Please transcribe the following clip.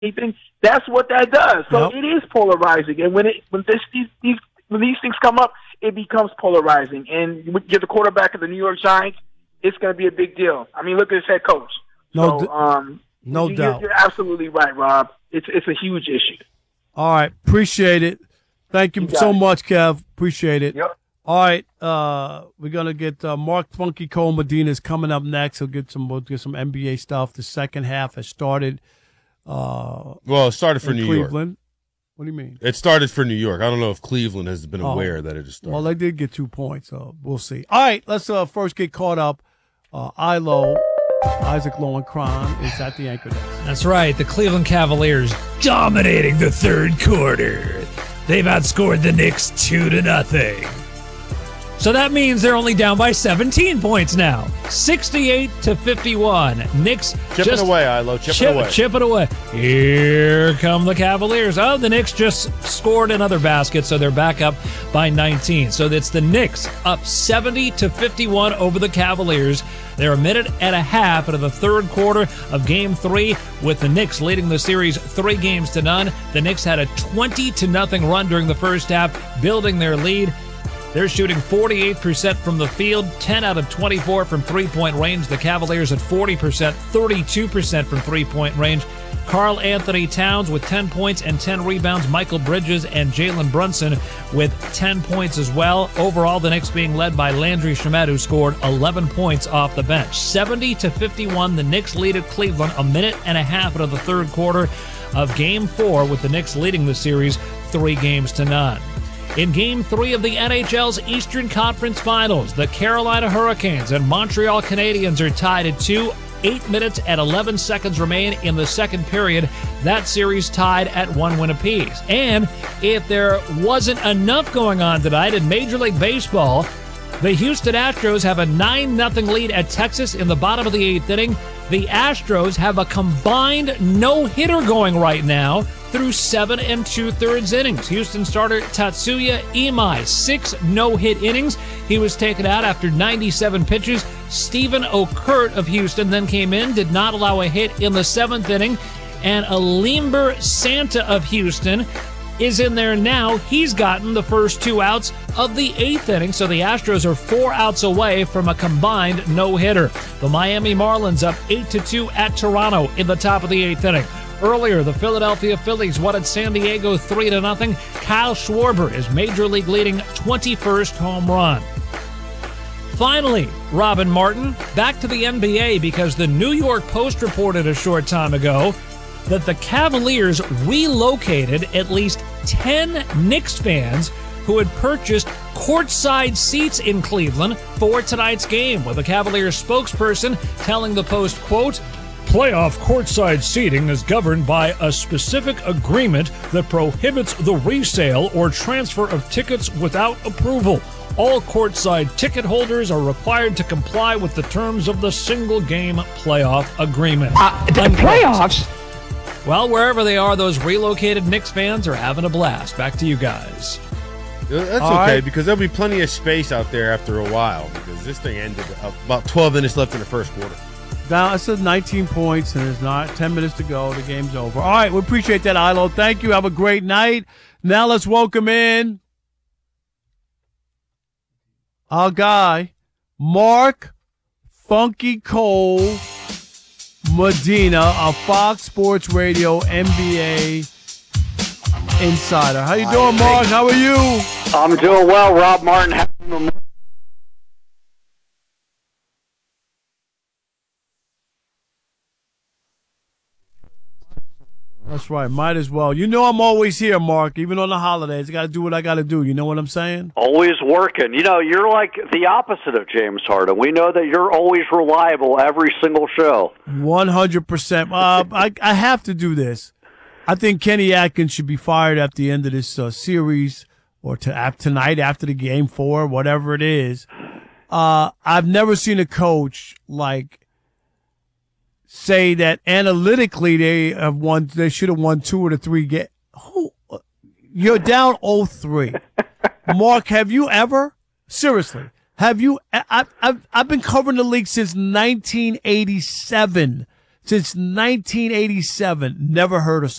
anything. That's what that does. So it is polarizing. And when these things come up, it becomes polarizing. And you get the quarterback of the New York Giants, it's going to be a big deal. I mean, look at his head coach. No doubt. You're absolutely right, Rob. It's a huge issue. All right. Appreciate it. Thank you so much, Kev. Appreciate it. Yep. All right. We're going to get Mark Funky Cole Medina's coming up next. We'll get some NBA stuff. The second half has started. It started for New Cleveland. York. What do you mean? It started for New York. I don't know if Cleveland has been aware that it just started. Well, they did get 2 points, so we'll see. All right, let's first get caught up. Isaac Lowenkron is at the anchor desk. That's right. The Cleveland Cavaliers dominating the third quarter. They've outscored the Knicks 2-0. So that means they're only down by 17 points now. 68-51. Knicks chip it away, Ilo. Chip it away. Here come the Cavaliers. Oh, the Knicks just scored another basket, so they're back up by 19. So it's the Knicks up 70-51 over the Cavaliers. They're a minute and a half into the third quarter of Game 3, with the Knicks leading the series 3-0. The Knicks had a 20-0 run during the first half, building their lead. They're shooting 48% from the field, 10 out of 24 from three-point range. The Cavaliers at 40%, 32% from three-point range. Karl Anthony Towns with 10 points and 10 rebounds. Michael Bridges and Jalen Brunson with 10 points as well. Overall, the Knicks being led by Landry Shamet, who scored 11 points off the bench. 70-51, the Knicks lead at Cleveland a minute and a half into the third quarter of Game 4, with the Knicks leading the series 3-0. In Game 3 of the NHL's Eastern Conference Finals, the Carolina Hurricanes and Montreal Canadiens are tied at 2. 8 minutes and 11 seconds remain in the second period. That series tied at 1 win apiece. And if there wasn't enough going on tonight in Major League Baseball, the Houston Astros have a 9-0 lead at Texas in the bottom of the 8th inning. The Astros have a combined no-hitter going right now through 7 2/3 innings. Houston starter Tatsuya Imai, 6 no-hit innings. He was taken out after 97 pitches. Stephen Okert of Houston then came in, did not allow a hit in the 7th inning. And Alimber Santa of Houston is in there now. He's gotten the first 2 outs of the 8th inning, so the Astros are 4 outs away from a combined no-hitter. The Miami Marlins up 8-2 at Toronto in the top of the 8th inning. Earlier, the Philadelphia Phillies won at San Diego 3-0. Kyle Schwarber is Major League leading 21st home run. Finally, Robin Martin, back to the NBA, because the New York Post reported a short time ago that the Cavaliers relocated at least 10 Knicks fans who had purchased courtside seats in Cleveland for tonight's game, with a Cavaliers spokesperson telling the Post, quote, "Playoff courtside seating is governed by a specific agreement that prohibits the resale or transfer of tickets without approval. All courtside ticket holders are required to comply with the terms of the single-game playoff agreement." The playoffs? Well, wherever they are, those relocated Knicks fans are having a blast. Back to you guys. That's okay, because there'll be plenty of space out there after a while, because this thing ended about 12 minutes left in the first quarter. Now, it says 19 points, and there's not 10 minutes to go. The game's over. All right, we appreciate that, Ilo. Thank you. Have a great night. Now let's welcome in our guy, Mark Funky Cole Medina, a Fox Sports Radio NBA insider. How you doing, Mark? How are you? I'm doing well, Rob Martin. That's right. Might as well. You know I'm always here, Mark, even on the holidays. I got to do what I got to do. You know what I'm saying? Always working. You know, you're like the opposite of James Harden. We know that you're always reliable every single show. 100%. I have to do this. I think Kenny Atkins should be fired at the end of this series, or tonight after the Game 4, whatever it is. I've never seen a coach say that analytically they should have won 2 of the 3 games. You're down 0-3. Mark, have you ever? Seriously, have you? I've been covering the league since 1987. Since 1987, never heard a